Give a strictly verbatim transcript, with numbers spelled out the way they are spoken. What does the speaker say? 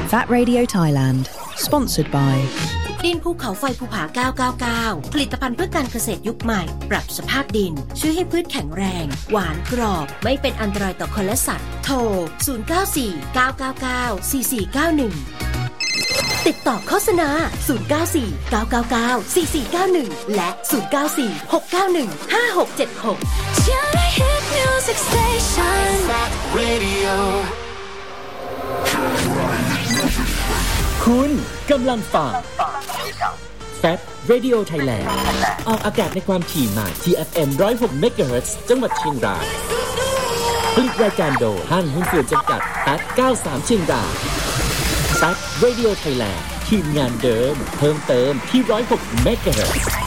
That Radio Thailand Sponsored by ดินภูเขาไฟภูผาเก้าเก้าเก้าผลิตภัณฑ์เพื่อการเกษตรยุคใหม่ปรับสภาพดินช่วยให้พืชแข็งแรงหวานกรอบไม่เป็นอันตรายต่อคนและสัตว์โทรศูนย์ เก้า สี่ เก้า เก้า เก้า สี่ สี่ เก้า หนึ่งติดต่อโฆษณาศูนย์ เก้า สี่ เก้า เก้า เก้า สี่ สี่ เก้า หนึ่งและศูนย์ เก้า สี่ หก เก้า หนึ่ง ห้า หก เจ็ด หกคุณกำลังฟัง Fat Radio Thailand ออกอากาศในความถี่ใหม่ ที เอฟ เอ็ม หนึ่งร้อยหก เมกะเฮิรตซ์ จังหวัดเชียงรายผลิตรายการโดยห้างหุ้นส่วนจำกัด แอท เก้าสิบสาม เชียงราย Fat Radio Thailand ทีมงานเดิมเพิ่มเติมที่ หนึ่งร้อยหก เมกะเฮิรตซ์